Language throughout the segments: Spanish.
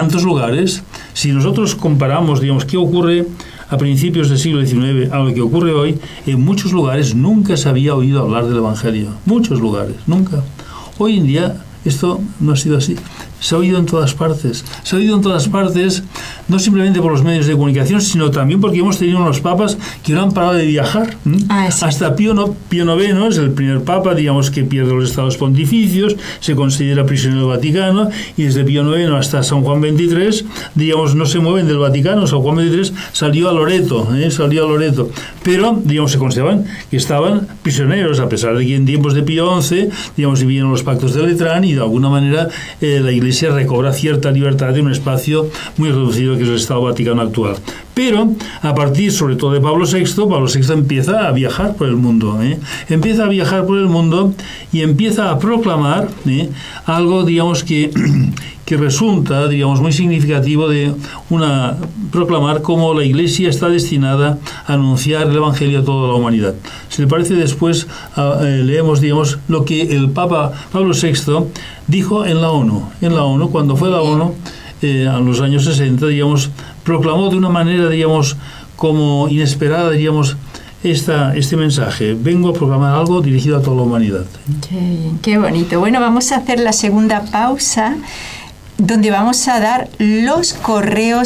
tantos lugares. Si nosotros comparamos, digamos, qué ocurre a principios del siglo XIX a lo que ocurre hoy, en muchos lugares nunca se había oído hablar del Evangelio. Muchos lugares, nunca. Hoy en día esto no ha sido así. Se ha oído en todas partes. Se ha oído en todas partes, no simplemente por los medios de comunicación, sino también porque hemos tenido unos papas que no han parado de viajar. Sí. Hasta Pío IX es el primer papa, digamos, que pierde los estados pontificios, se considera prisionero del Vaticano, y desde Pío IX hasta San Juan XXIII, digamos, no se mueven del Vaticano. San Juan XXIII salió a Loreto, pero, digamos, se consideraban que estaban prisioneros, a pesar de que en tiempos de Pío XI, digamos, vivían los pactos de Letrán, y de alguna manera la Iglesia recobra cierta libertad en un espacio muy reducido que es el Estado Vaticano actual. Pero a partir sobre todo de Pablo VI empieza a viajar por el mundo, empieza a viajar por el mundo y empieza a proclamar algo, digamos, que resulta, digamos, muy significativo de proclamar cómo la Iglesia está destinada a anunciar el Evangelio a toda la humanidad. Si le parece, después leemos, digamos, lo que el Papa Pablo VI dijo en la ONU. En la ONU, cuando fue la ONU, a los años 60, digamos, proclamó de una manera, digamos, como inesperada, digamos, este mensaje. Vengo a proclamar algo dirigido a toda la humanidad. Qué bonito. Bueno, vamos a hacer la segunda pausa, donde vamos a dar el correo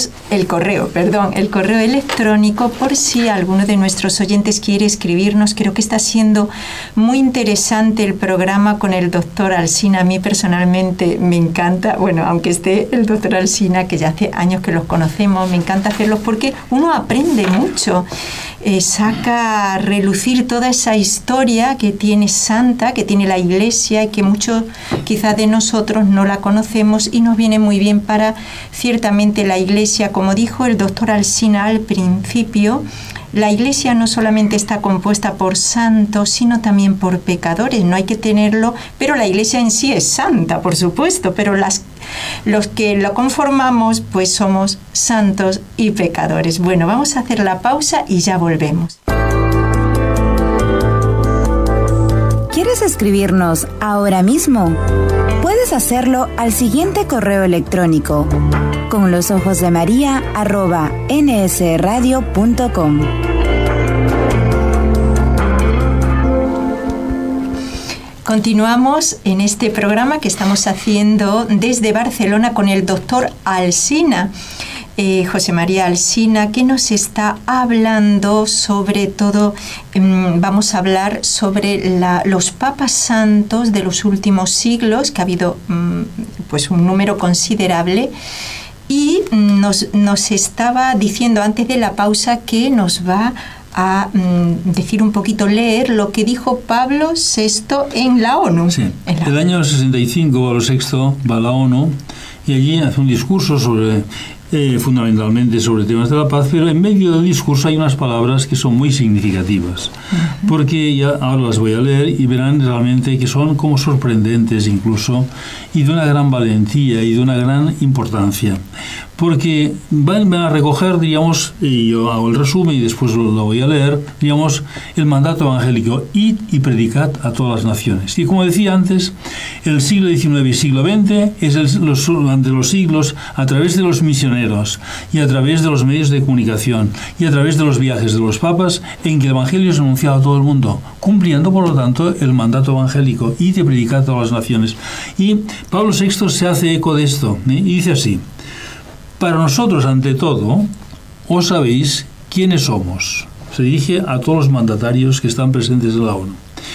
electrónico, por si alguno de nuestros oyentes quiere escribirnos. Creo que está siendo muy interesante el programa con el doctor Alsina. A mí personalmente me encanta, bueno, aunque esté el doctor Alsina, que ya hace años que los conocemos, me encanta hacerlos porque uno aprende mucho. Saca a relucir toda esa historia que tiene santa, que tiene la Iglesia, y que muchos quizás de nosotros no la conocemos, y nos viene muy bien para, ciertamente, la Iglesia, como dijo el doctor Alsina al principio, la Iglesia no solamente está compuesta por santos, sino también por pecadores. No hay que tenerlo, pero la Iglesia en sí es santa, por supuesto, pero los que lo conformamos, pues somos santos y pecadores. Bueno, vamos a hacer la pausa y ya volvemos. ¿Quieres escribirnos ahora mismo? Puedes hacerlo al siguiente correo electrónico: conlosojosdemaria@nsradio.com. Continuamos en este programa que estamos haciendo desde Barcelona con el doctor Alsina, José María Alsina, que nos está hablando sobre todo, vamos a hablar sobre los papas santos de los últimos siglos, que ha habido pues un número considerable, y nos estaba diciendo antes de la pausa que nos va a decir un poquito, leer lo que dijo Pablo VI en la ONU. Sí. El año 65 Pablo VI va a la ONU y allí hace un discurso sobre fundamentalmente sobre temas de la paz, pero en medio del discurso hay unas palabras que son muy significativas, porque ya ahora las voy a leer y verán realmente que son como sorprendentes incluso, y de una gran valentía y de una gran importancia, porque van a recoger, digamos, y yo hago el resumen y después lo voy a leer, digamos, el mandato evangélico: id y predicad a todas las naciones. Y como decía antes, el siglo XIX y siglo XX es durante los siglos, a través de los misioneros y a través de los medios de comunicación y a través de los viajes de los papas, en que el evangelio es anunciado a todo el mundo, cumpliendo por lo tanto el mandato evangélico: id y predicad a todas las naciones. Y Pablo VI se hace eco de esto y dice así: para nosotros, ante todo, os sabéis quiénes somos. Se dirige a todos los mandatarios que están presentes en la ONU.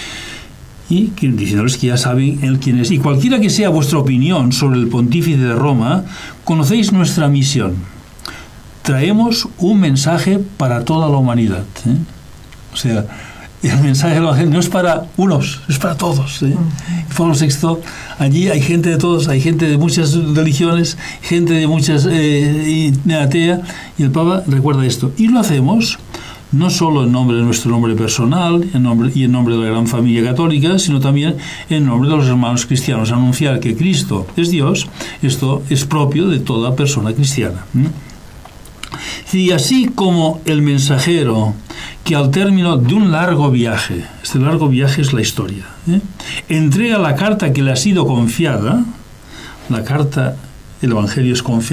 Y diciéndoles que ya saben él quién es. Y cualquiera que sea vuestra opinión sobre el pontífice de Roma, conocéis nuestra misión. Traemos un mensaje para toda la humanidad. O sea, el mensaje del Evangelio no es para unos, es para todos. Pablo VI, allí hay gente de todos, hay gente de muchas religiones, gente de muchas atea, y el Papa recuerda esto. Y lo hacemos no solo en nombre de nuestro nombre personal en nombre de la gran familia católica, sino también en nombre de los hermanos cristianos. Anunciar que Cristo es Dios, esto es propio de toda persona cristiana. Y así como el mensajero, que al término de un largo viaje, este largo viaje es la historia, entrega la carta que le ha sido confiada, la carta, el Evangelio es confiado,